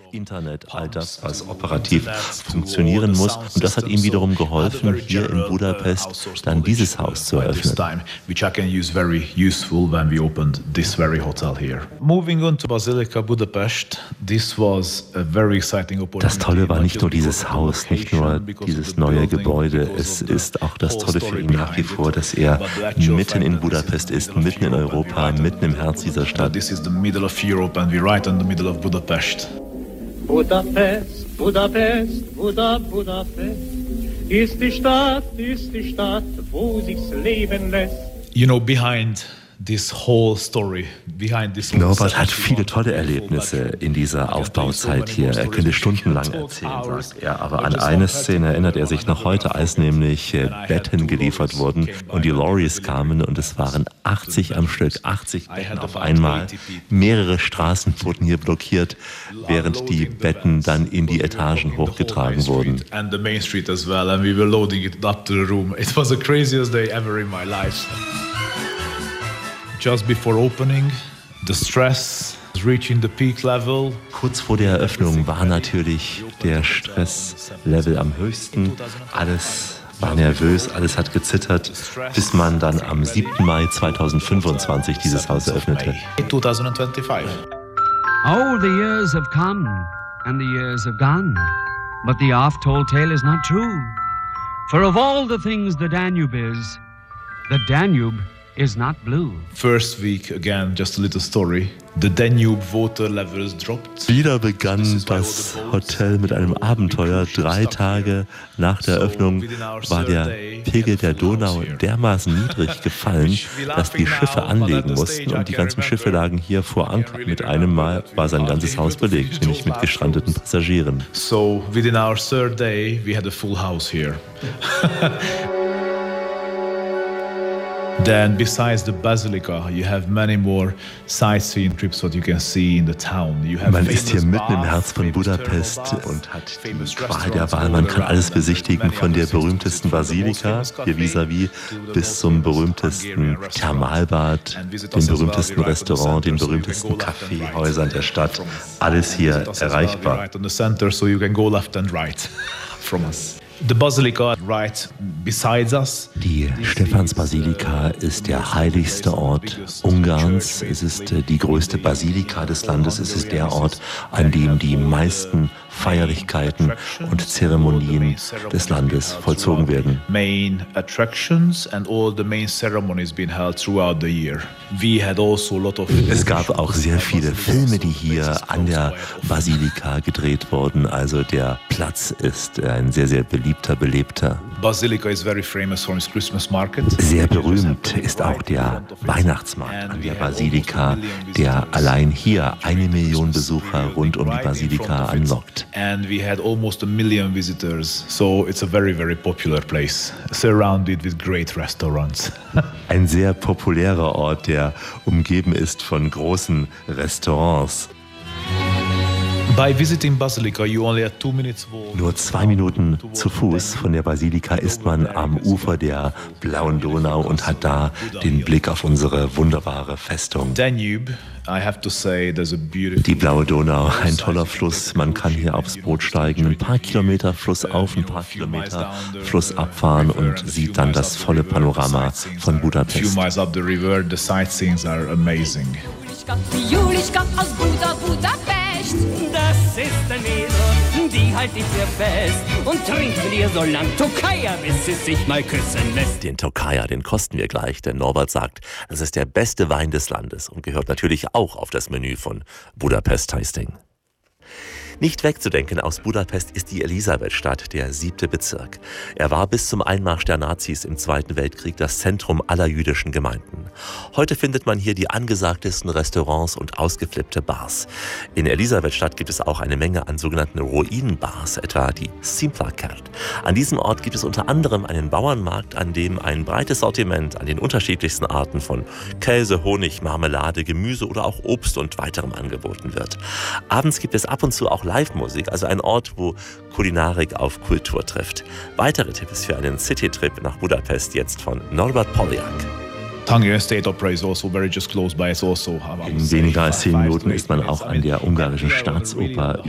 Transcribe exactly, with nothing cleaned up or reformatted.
Internet, all das, was operativ funktionieren muss. Und das hat ihm wiederum geholfen, hier in Budapest dann dieses Haus zu eröffnen. Das Tolle war nicht nur dieses Haus, nicht nur dieses neue Gebäude. Es ist auch das Tolle für ihn nach wie vor, dass er mitten in Budapest ist, mitten in Europa, mitten im Herz dieser Stadt. Budapest, Budapest, Buda, Budapest, ist die Stadt, ist die Stadt, wo sich's leben lässt. You know, behind this whole story, behind this whole Norbert hat viele tolle Erlebnisse in dieser Aufbauzeit hier. Er könnte stundenlang erzählen, sagt er. Aber an eine Szene erinnert er sich noch heute, als nämlich Betten geliefert wurden und die Lorries kamen und es waren achtzig am Stück, achtzig Betten auf einmal. Mehrere Straßen wurden hier blockiert, während die Betten dann in die Etagen hochgetragen wurden. And the main street as well, and we were loading it up to the room. It was the craziest day ever in my life. Just before opening, the stress was reaching the peak level. Kurz vor der Eröffnung war natürlich der Stresslevel am höchsten. Alles war nervös, alles hat gezittert, bis man dann am siebten Mai zweitausendfünfundzwanzig dieses Haus eröffnete. twenty twenty-five. Oh, the years have come and the years have gone, but the oft-told tale is not true. For of all the things the Danube is, the Danube is not blue. First week, again, just a little story. The Danube water levels dropped. Wieder begann das Hotel mit einem Abenteuer. Drei Tage nach der Eröffnung war der Pegel der Donau dermaßen niedrig gefallen, dass die Schiffe anlegen mussten und die ganzen Schiffe lagen hier vor Anker. Mit einem Mal war sein ganzes Haus belegt, nämlich mit gestrandeten Passagieren. So within our third day, we had a full house here. Then besides the basilica, you have many more sightseeing trips what you can see in the town. You have Man ist hier mitten im Herz von Budapest und hat die Qual der Wahl. Man kann alles besichtigen, von der berühmtesten Basilika, hier vis-à-vis, bis zum berühmtesten Thermalbad, dem berühmtesten Restaurant, den berühmtesten Kaffeehäusern der Stadt. Alles hier erreichbar. The basilica right beside us. Die Stephansbasilika ist der heiligste Ort Ungarns. Es ist die größte Basilika des Landes. Es ist der Ort, an dem die meisten Feierlichkeiten und Zeremonien des Landes vollzogen werden. Main attractions and all the main ceremonies been held throughout the year. We had also a lot of. Es gab auch sehr viele Filme, die hier an der Basilika gedreht wurden. Also der Platz ist ein sehr, sehr beliebter, belebter. Basilica is very famous for its Christmas market. Sehr berühmt ist auch der Weihnachtsmarkt an der Basilika, der allein hier eine Million Besucher rund um die Basilika anlockt. And we had almost a million visitors, so it's a very, very popular place, surrounded with great restaurants. Ein sehr populärer Ort, der umgeben ist von großen Restaurants. By visiting Basilica, you only have two minutes walk. Nur zwei Minuten zu Fuß von der Basilika ist man am Ufer der blauen Donau und hat da den Blick auf unsere wunderbare Festung. Danube, I have to say, there's a beautiful. Die blaue Donau, ein toller Fluss. Man kann hier aufs Boot steigen, ein paar Kilometer fluss-auf, ein paar Kilometer flussab fahren und sieht dann das volle Panorama von Budapest. Few miles up the river, the sightseeings are amazing. Julischka aus Buda, Budapest. Das ist ein Mädel, die halt ich mir fest und trink mit ihr so lang Tokaja, bis sie sich mal küssen lässt. Den Tokaja, den kosten wir gleich, denn Norbert sagt, das ist der beste Wein des Landes und gehört natürlich auch auf das Menü von Budapest Tasting. Nicht wegzudenken aus Budapest ist die Elisabethstadt, der siebte Bezirk. Er war bis zum Einmarsch der Nazis im Zweiten Weltkrieg das Zentrum aller jüdischen Gemeinden. Heute findet man hier die angesagtesten Restaurants und ausgeflippte Bars. In Elisabethstadt gibt es auch eine Menge an sogenannten Ruinenbars, etwa die Simplakert. An diesem Ort gibt es unter anderem einen Bauernmarkt, an dem ein breites Sortiment an den unterschiedlichsten Arten von Käse, Honig, Marmelade, Gemüse oder auch Obst und weiterem angeboten wird. Abends gibt es ab und zu auch Live-Musik, also ein Ort, wo Kulinarik auf Kultur trifft. Weitere Tipps für einen City-Trip nach Budapest jetzt von Norbert Poliak. Hungarian State Opera is also very just close by. It's also In weniger als zehn Minuten ist man auch an der ungarischen Staatsoper